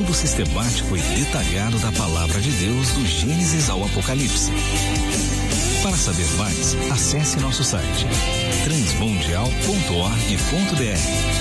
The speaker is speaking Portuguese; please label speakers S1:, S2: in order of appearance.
S1: estudo sistemático e detalhado da Palavra de Deus do Gênesis ao Apocalipse. Para saber mais, acesse nosso site transmundial.org.br